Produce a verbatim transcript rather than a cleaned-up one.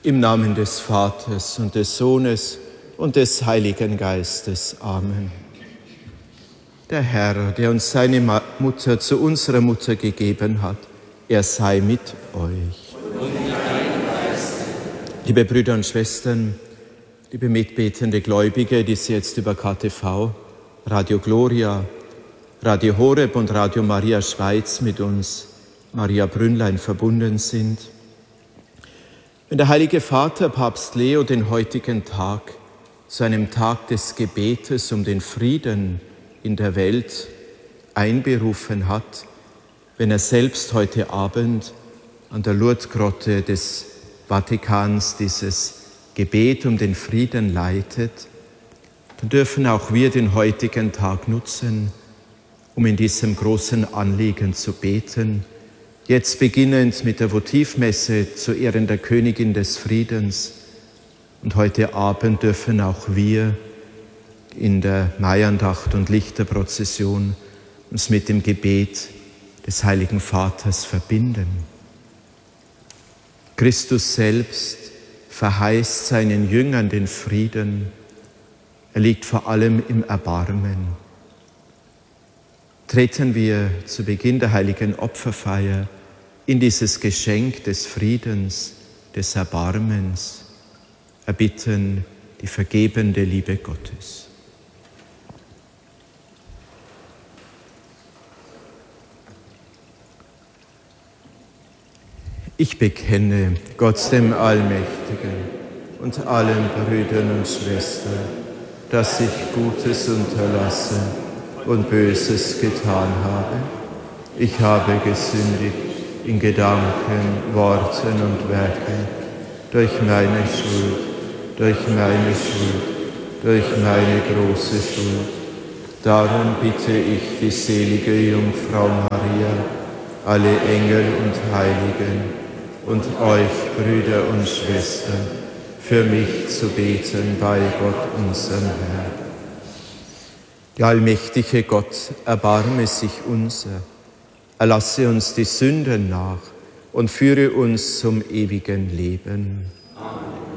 Im Namen des Vaters und des Sohnes und des Heiligen Geistes. Amen. Der Herr, der uns seine Mutter zu unserer Mutter gegeben hat, er sei mit euch. Und mit deinem Geiste. Liebe Brüder und Schwestern, liebe mitbetende Gläubige, die Sie jetzt über K T V, Radio Gloria, Radio Horeb und Radio Maria Schweiz mit uns, Maria Brünnlein, verbunden sind. Wenn der Heilige Vater, Papst Leo, den heutigen Tag zu einem Tag des Gebetes um den Frieden in der Welt einberufen hat, wenn er selbst heute Abend an der Lourdesgrotte des Vatikans dieses Gebet um den Frieden leitet, dann dürfen auch wir den heutigen Tag nutzen, um in diesem großen Anliegen zu beten. Jetzt beginnend mit der Votivmesse zu Ehren der Königin des Friedens. Und heute Abend dürfen auch wir in der Maiandacht und Lichterprozession uns mit dem Gebet des Heiligen Vaters verbinden. Christus selbst verheißt seinen Jüngern den Frieden. Er liegt vor allem im Erbarmen. Treten wir zu Beginn der heiligen Opferfeier in dieses Geschenk des Friedens, des Erbarmens, erbitten die vergebende Liebe Gottes. Ich bekenne Gott dem Allmächtigen und allen Brüdern und Schwestern, dass ich Gutes unterlassen und Böses getan habe. Ich habe gesündigt in Gedanken, Worten und Werken, durch meine Schuld, durch meine Schuld, durch meine große Schuld. Darum bitte ich die selige Jungfrau Maria, alle Engel und Heiligen und euch, Brüder und Schwestern, für mich zu beten bei Gott, unserem Herrn. Der allmächtige Gott, erbarme sich unser, erlasse uns die Sünden nach und führe uns zum ewigen Leben.